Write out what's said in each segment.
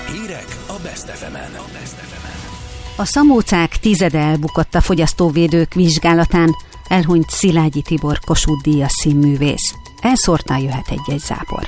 Hírek a Best FM-en. A szamócák tizede elbukott a fogyasztóvédők vizsgálatán, elhunyt Szilágyi Tibor Kossuth-díjas színművész. Elszórtan jöhet egy zápor.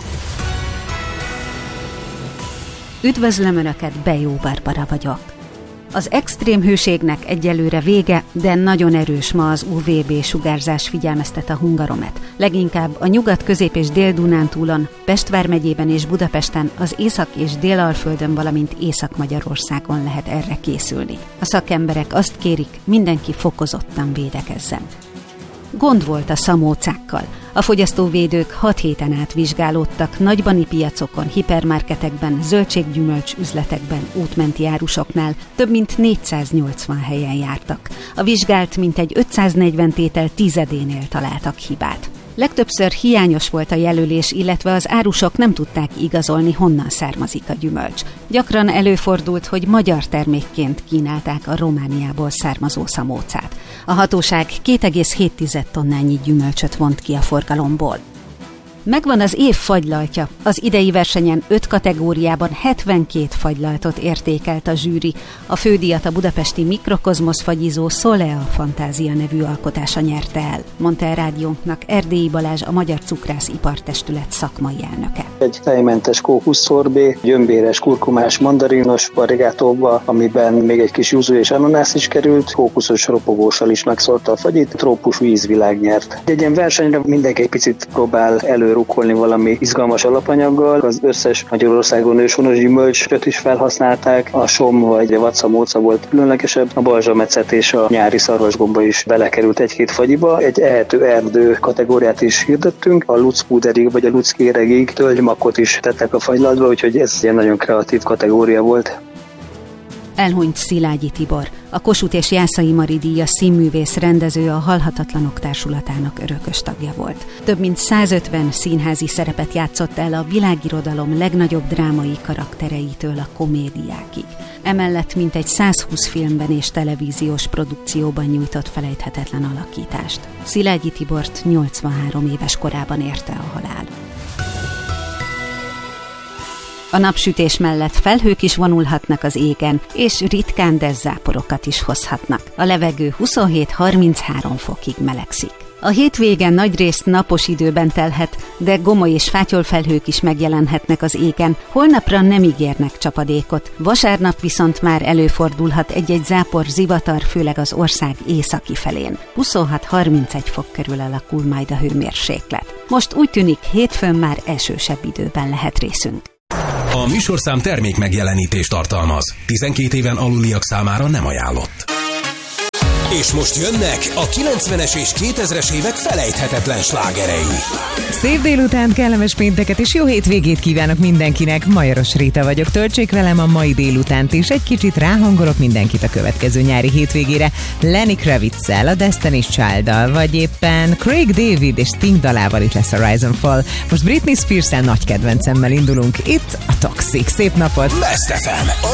Üdvözlöm Önöket, Bejó Barbara vagyok. Az extrém hőségnek egyelőre vége, de nagyon erős ma az UVB sugárzás, figyelmeztet a Hungaromet. Leginkább a Nyugat-, Közép- és Dél-Dunántúlon, Pest vármegyében és Budapesten, az Észak- és Dél-Alföldön, valamint Észak-Magyarországon lehet erre készülni. A szakemberek azt kérik, mindenki fokozottan védekezzen. Gond volt a szamócákkal. A fogyasztóvédők 6 héten át vizsgálódtak nagybani piacokon, hipermarketekben, zöldséggyümölcs üzletekben, útmenti árusoknál, több mint 480 helyen jártak. A vizsgált mintegy 540 tétel tizedénél találtak hibát. Legtöbbször hiányos volt a jelölés, illetve az árusok nem tudták igazolni, honnan származik a gyümölcs. Gyakran előfordult, hogy magyar termékként kínálták a Romániából származó szamócát. A hatóság 2,7 tonnányi gyümölcsöt vont ki a forgalomból. Megvan az év fagylaltja. Az idei versenyen 5 kategóriában 72 fagylaltot értékelt a zsűri. A fődíjat a budapesti Mikrokozmosz fagyizó Solea Fantázia nevű alkotása nyerte el, mondta a rádiónknak Erdélyi Balázs, a Magyar Cukrász Ipartestület szakmai elnöke. Egy tejmentes kókuszszorbé, gyömbéres, kurkumás, mandarinos varigátóba, amiben még egy kis yuzu és ananász is került, kókuszos ropogóssal is megszórta a fagyit, trópusú ízvilág nyert. Egy ilyen versenyre mindenki egy picit próbál előrukkolni valami izgalmas alapanyaggal. Az összes Magyarországon őshonos gyümölcsöt is felhasználták, a som vagy a vadszamóca volt különlegesebb, a balzsamecet és a nyári szarvasgomba is belekerült egy-két fagyiba. Egy ehető erdő kategóriát is hirdettünk, a luckpúderig vagy a luckkéregig tölgymakot is tettek a fagylaltba, úgyhogy ez egy nagyon kreatív kategória volt. Elhunyt Szilágyi Tibor, a Kossuth és Jászai Mari díjas színművész, rendező, a Halhatatlanok Társulatának örökös tagja volt. Több mint 150 színházi szerepet játszott el a világirodalom legnagyobb drámai karaktereitől a komédiákig. Emellett mintegy 120 filmben és televíziós produkcióban nyújtott felejthetetlen alakítást. Szilágyi Tibort 83 éves korában érte a halál. A napsütés mellett felhők is vonulhatnak az égen, és ritkán, de záporokat is hozhatnak. A levegő 27-33 fokig melegszik. A hétvégen nagyrészt napos időben telhet, de gomoly és fátyolfelhők is megjelenhetnek az égen. Holnapra nem ígérnek csapadékot, vasárnap viszont már előfordulhat egy-egy zápor, zivatar, főleg az ország északi felén. 26-31 fok körül alakul majd a hőmérséklet. Most úgy tűnik, hétfőn már esősebb időben lehet részünk. A műsorszám termék megjelenítést tartalmaz. 12 éven aluliak számára nem ajánlott. És most jönnek a 90-es és 2000-es évek felejthetetlen slágerei. Szép délután, kellemes pénteket és jó hétvégét kívánok mindenkinek. Majoros Réta vagyok, töltsék velem a mai délutánt, és egy kicsit ráhangolok mindenkit a következő nyári hétvégére. Lenny Kravitz-szel, a Destiny's Child-dal, vagy éppen Craig David és Sting dalával itt lesz a Rise and Fall. Most Britney Spears-szel nagy kedvencemmel indulunk, itt a Toxic. Szép napot! Best FM, a